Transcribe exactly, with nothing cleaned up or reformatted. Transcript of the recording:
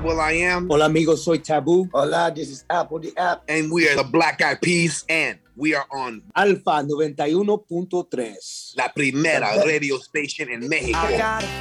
Will I Am. Hola amigos, soy Taboo. Hola, this is Apple the App. And we are the Black Eyed Peas. And we are on Alfa noventa y uno punto tres. la primera radio station en México.